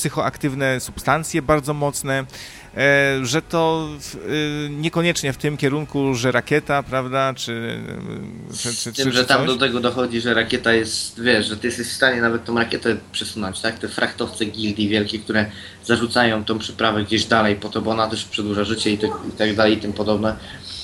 psychoaktywne substancje bardzo mocne, że to niekoniecznie w tym kierunku, że rakieta, prawda, czy że tam coś. do tego dochodzi, że rakieta jest, wiesz, że ty jesteś w stanie nawet tą rakietę przesunąć, tak? Te frachtowce gildii wielkie, które zarzucają tą przyprawę gdzieś dalej po to, bo ona też przedłuża życie i tak dalej i tym podobne.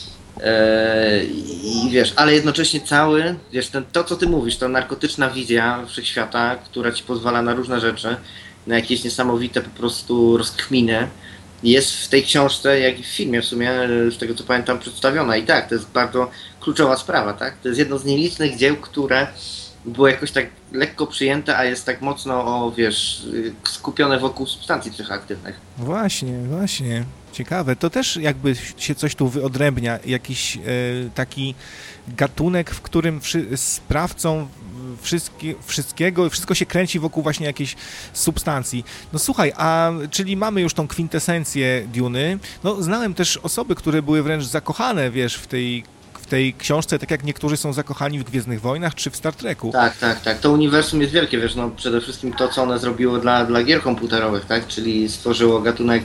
I wiesz, ale jednocześnie wiesz, to co ty mówisz, to narkotyczna wizja wszechświata, która ci pozwala na różne rzeczy, na jakieś niesamowite po prostu rozkminy, jest w tej książce, jak i w filmie w sumie, z tego co pamiętam, przedstawiona. I tak, to jest bardzo kluczowa sprawa, tak? To jest jedno z nielicznych dzieł, które było jakoś tak lekko przyjęte, a jest tak mocno, wiesz, skupione wokół substancji psychoaktywnych. Właśnie. Ciekawe. To też jakby się coś tu wyodrębnia, jakiś taki gatunek, w którym sprawcą wszystkiego, wszystko się kręci wokół właśnie jakiejś substancji. No słuchaj, czyli mamy już tą kwintesencję Duny. No znałem też osoby, które były wręcz zakochane, wiesz, w tej książce, tak jak niektórzy są zakochani w Gwiezdnych Wojnach czy w Star Treku. Tak. To uniwersum jest wielkie, wiesz, no przede wszystkim to, co one zrobiło dla gier komputerowych, tak? Czyli stworzyło gatunek,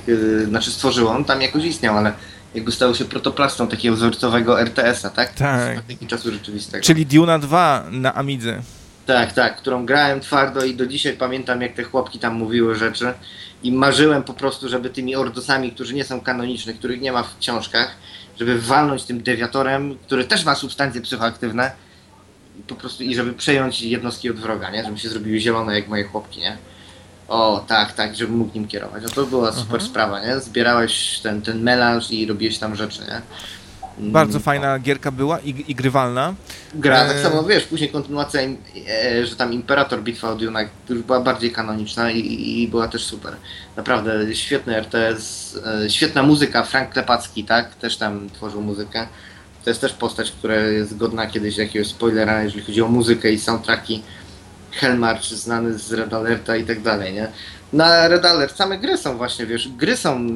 on tam jakoś istniał, ale jakby stał się protoplastą takiego wzorcowego RTS-a, tak? Tak. Z takiego czasu rzeczywistego. Czyli Duna 2 na Amidze. Tak, którą grałem twardo i do dzisiaj pamiętam, jak te chłopki tam mówiły rzeczy i marzyłem po prostu, żeby tymi ordosami, którzy nie są kanoniczni, których nie ma w książkach, żeby walnąć tym dewiatorem, który też ma substancje psychoaktywne, po prostu i żeby przejąć jednostki od wroga, nie? Żeby się zrobiły zielone jak moje chłopki, nie? O, tak, żeby mógł nim kierować. No to była super sprawa, nie? Zbierałeś ten melanż i robiłeś tam rzeczy, nie? Bardzo fajna gierka była i grywalna. Gra, tak samo, wiesz, później kontynuacja, że tam Imperator Bitwa o Dune już była bardziej kanoniczna i była też super. Naprawdę świetny RTS, świetna muzyka, Frank Klepacki, tak? Też tam tworzył muzykę. To jest też postać, która jest godna kiedyś jakiegoś spoilera, jeżeli chodzi o muzykę i soundtracki. Hellmarch, znany z Red Alerta i tak dalej, nie? Na Red Alert same gry są właśnie, wiesz, gry są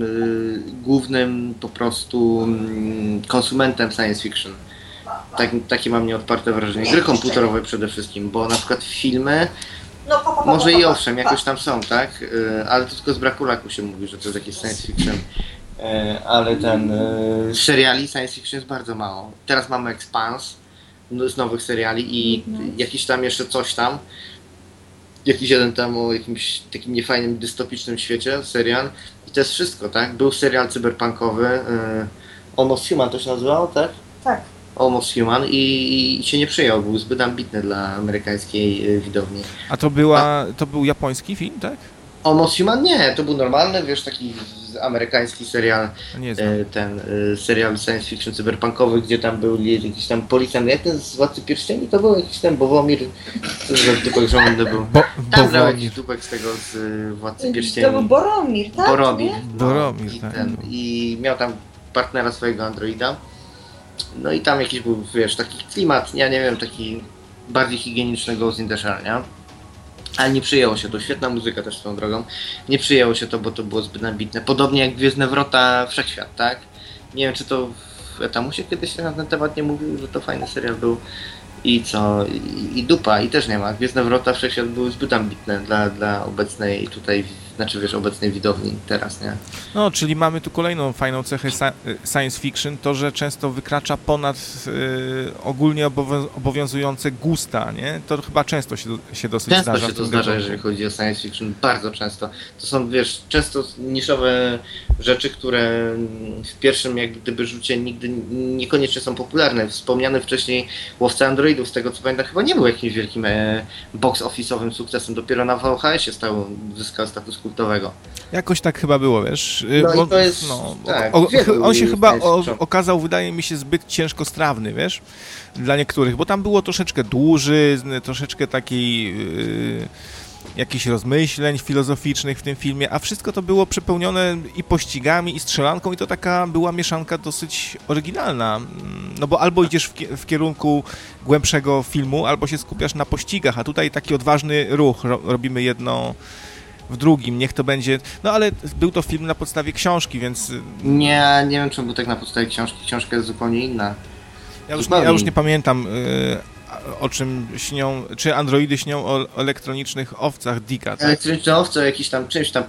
głównym po prostu konsumentem science fiction. Takie mam nieodparte wrażenie. Gry komputerowe przede wszystkim, bo na przykład filmy, może i owszem, jakoś tam są, tak? Ale to tylko z braku laku się mówi, że to jest jakieś science fiction. Ale seriali science fiction jest bardzo mało. Teraz mamy Expanse z nowych seriali i jakiś tam jeszcze coś tam. Jakiś jeden tam o jakimś takim niefajnym, dystopicznym świecie, serial. I to jest wszystko, tak? Był serial cyberpunkowy, Almost Human to się nazywało, tak? Tak. Almost Human i się nie przyjął, był zbyt ambitny dla amerykańskiej widowni. A to był japoński film, tak? Almost Human? Nie, to był normalny, wiesz, taki amerykański serial, serial science fiction cyberpunkowy, gdzie tam był jakiś tam policjant, jak ten z Władcy Pierścieni, to był jakiś tam Bowomir, co za dupek żołnierz był. Tam grał jakiś dupek z tego z Władcy Pierścieni. To był Boromir, tak? Boromir, tak. I miał tam partnera swojego androida. No i tam jakiś był, wiesz, taki klimat, ja nie wiem, taki bardziej higieniczny Ghost in the Shell, nie? Ale nie przyjęło się to, świetna muzyka też swoją drogą. Nie przyjęło się to, bo to było zbyt ambitne. Podobnie jak Gwiezdne Wrota Wszechświat, tak? Nie wiem, czy to w Etamusie kiedyś się na ten temat nie mówił, że to fajny serial był. I co? I dupa, i też nie ma. Gwiezdne Wrota Wszechświat były zbyt ambitne dla obecnej tutaj, znaczy wiesz, obecnej widowni teraz, nie? No, czyli mamy tu kolejną fajną cechę science fiction, to, że często wykracza ponad ogólnie obowiązujące gusta, nie? To chyba często się dosyć zdarza. Często się to zdarza, jeżeli chodzi o science fiction, bardzo często. To są, wiesz, często niszowe rzeczy, które w pierwszym jak gdyby rzucie nigdy niekoniecznie są popularne. Wspomniany wcześniej Łowca Androidów, z tego co pamiętam, chyba nie był jakimś wielkim box office'owym sukcesem. Dopiero na VHS-ie zyskał status kultowego. Jakoś tak chyba było, wiesz. No i to jest, tak, on się chyba okazał, wydaje mi się, zbyt ciężkostrawny, wiesz, dla niektórych, bo tam było troszeczkę dłużyzny, troszeczkę takiej jakichś rozmyśleń filozoficznych w tym filmie, a wszystko to było przepełnione i pościgami, i strzelanką, i to taka była mieszanka dosyć oryginalna. No bo albo idziesz w kierunku głębszego filmu, albo się skupiasz na pościgach, a tutaj taki odważny ruch, robimy jedno w drugim, niech to będzie... No ale był to film na podstawie książki, więc... Nie wiem, czy był tak na podstawie książki. Książka jest zupełnie inna. Ja już nie pamiętam, o czym śnią... Czy androidy śnią o elektronicznych owcach Dicka, tak? Elektroniczne owce o jakiś tam czymś tam